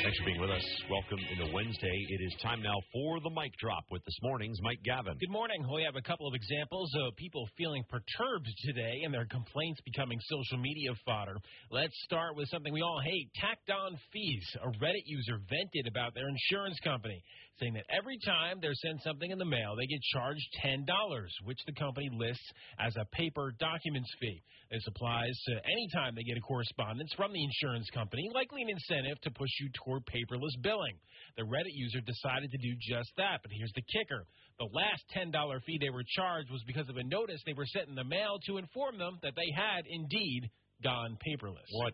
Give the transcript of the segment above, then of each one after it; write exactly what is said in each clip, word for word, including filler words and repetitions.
Thanks for being with us. Welcome into Wednesday. It is time now for the mic drop with this morning's Mike Gavin. Good morning. We have a couple of examples of people feeling perturbed today and their complaints becoming social media fodder. Let's start with something we all hate, tacked on fees. A Reddit user vented about their insurance company, saying that every time they're sent something in the mail, they get charged ten dollars, which the company lists as a paper documents fee. This applies to any time they get a correspondence from the insurance company, likely an incentive to push you toward paperless billing. The Reddit user decided to do just that, but here's the kicker. The last ten dollars fee they were charged was because of a notice they were sent in the mail to inform them that they had indeed gone paperless. What?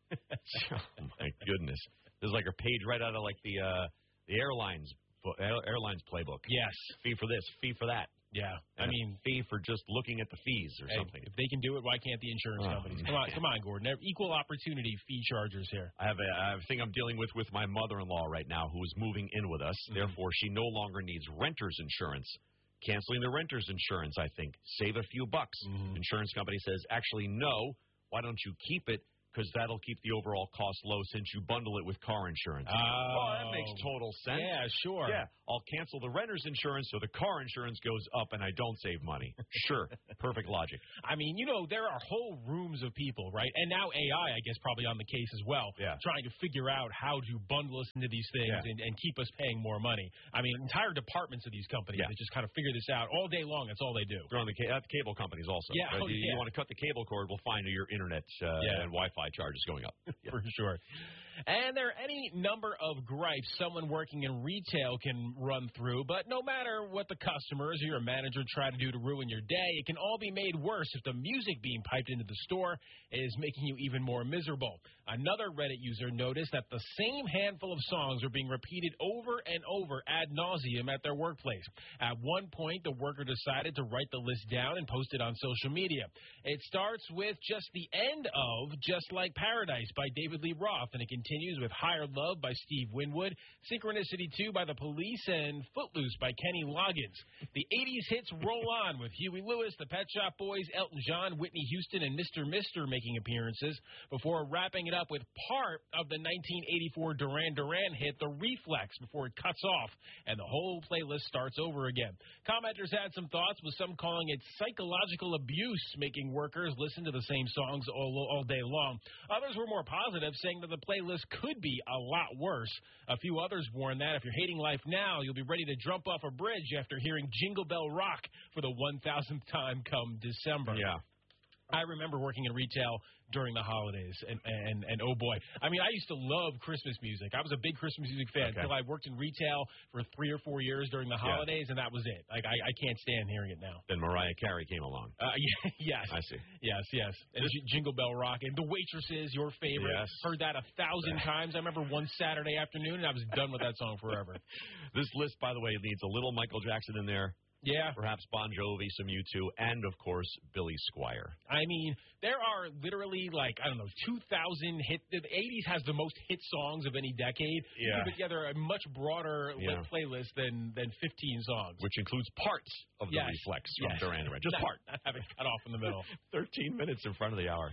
Oh, my goodness. This is like a page right out of like the uh, the airlines airlines playbook. Yes. Fee for this, fee for that. Yeah, and I mean, fee for just looking at the fees or hey, something. If they can do it, why can't the insurance oh, companies? Man. Come on, come on, Gordon. Equal opportunity fee chargers here. I have a, I have a thing I'm dealing with with my mother-in-law right now, who is moving in with us. Mm-hmm. Therefore, she no longer needs renter's insurance. Canceling the renter's insurance, I think, save a few bucks. Mm-hmm. Insurance company says, actually, no. Why don't you keep it? Because that'll keep the overall cost low since you bundle it with car insurance. Oh, oh, that makes total sense. Yeah, sure. Yeah, I'll cancel the renter's insurance so the car insurance goes up and I don't save money. Sure, perfect logic. I mean, you know, there are whole rooms of people, right? And now A I, I guess, probably on the case as well, yeah. trying to figure out how to bundle us into these things yeah. and, and keep us paying more money. I mean, entire departments of these companies yeah. that just kind of figure this out all day long. That's all they do. They're on the, ca- uh, the cable companies also. Yeah, uh, oh, you, yeah. you want to cut the cable cord, we'll find your internet uh, yeah. and Wi-Fi charges going up. Yeah. For sure. And there are any number of gripes someone working in retail can run through, but no matter what the customers or your manager try to do to ruin your day, it can all be made worse if the music being piped into the store is making you even more miserable. Another Reddit user noticed that the same handful of songs are being repeated over and over ad nauseum at their workplace. At one point, the worker decided to write the list down and post it on social media. It starts with just the end of Just Like Paradise by David Lee Roth, and it continues with Higher Love by Steve Winwood, Synchronicity two by The Police, and Footloose by Kenny Loggins. The eighties hits roll on with Huey Lewis, the Pet Shop Boys, Elton John, Whitney Houston, and Mister Mister making appearances before wrapping it up with part of the nineteen eighty-four Duran Duran hit, The Reflex, before it cuts off and the whole playlist starts over again. Commenters had some thoughts, with some calling it psychological abuse, making workers listen to the same songs all, all day long. Others were more positive, saying that the playlist could be a lot worse. A few others warned that if you're hating life now, you'll be ready to jump off a bridge after hearing Jingle Bell Rock for the one thousandth time come December. Yeah. I remember working in retail during the holidays, and, and, and oh, boy. I mean, I used to love Christmas music. I was a big Christmas music fan okay. until I worked in retail for three or four years during the holidays, yeah. and that was it. Like, I, I can't stand hearing it now. Then Mariah Carey came along. Uh, yes. I see. Yes, yes. And J- Jingle Bell Rock. And The Waitresses, your favorite. Yes. Heard that a thousand times. I remember one Saturday afternoon, and I was done with that song forever. This list, by the way, needs a little Michael Jackson in there. Yeah. Perhaps Bon Jovi, some U two, and, of course, Billy Squier. I mean, there are literally, like, I don't know, two thousand hit. The eighties has the most hit songs of any decade. Yeah. You put together a much broader yeah. playlist than, than fifteen songs. Which includes parts of The yes. Reflex from yes. Duran Duran. Just not, part. Not having cut off in the middle. thirteen minutes in front of the hour.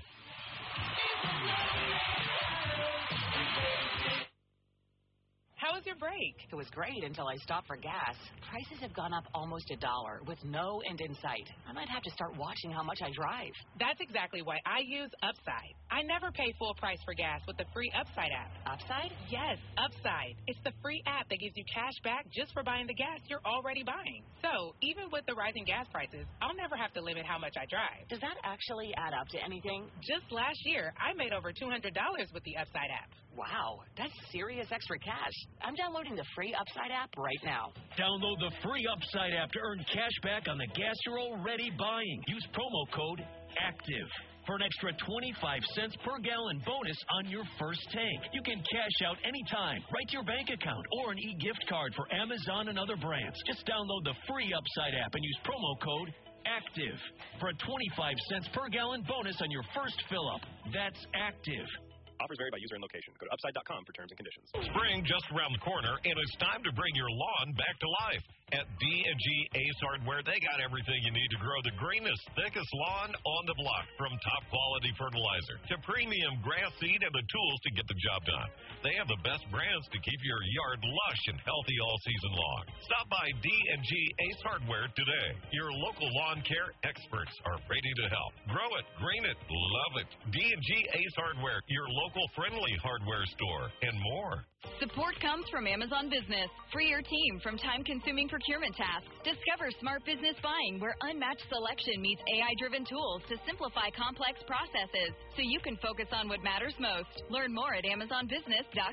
How was your break? It was great until I stopped for gas. Prices have gone up almost a dollar with no end in sight. I might have to start watching how much I drive. That's exactly why I use Upside. I never pay full price for gas with the free Upside app. Upside? Yes, Upside. It's the free app that gives you cash back just for buying the gas you're already buying. So, even with the rising gas prices, I'll never have to limit how much I drive. Does that actually add up to anything? Just last year, I made over two hundred dollars with the Upside app. Wow, that's serious extra cash. I'm downloading the free Upside app right now. Download the free Upside app to earn cash back on the gas you're already buying. Use promo code ACTIVE for an extra twenty-five cents per gallon bonus on your first tank. You can cash out anytime, right to your bank account, or an e-gift card for Amazon and other brands. Just download the free Upside app and use promo code ACTIVE for a twenty-five cents per gallon bonus on your first fill-up. That's ACTIVE. Offers vary by user and location. Go to upside dot com for terms and conditions. Spring just around the corner, and it's time to bring your lawn back to life. At D and G Ace Hardware, they got everything you need to grow the greenest, thickest lawn on the block. From top-quality fertilizer to premium grass seed and the tools to get the job done. They have the best brands to keep your yard lush and healthy all season long. Stop by D and G Ace Hardware today. Your local lawn care experts are ready to help. Grow it, green it, love it. D and G Ace Hardware, your local friendly hardware store, and more. Support comes from Amazon Business. Free your team from time-consuming procurement tasks. Discover smart business buying where unmatched selection meets A I-driven tools to simplify complex processes so you can focus on what matters most. Learn more at amazon business dot com.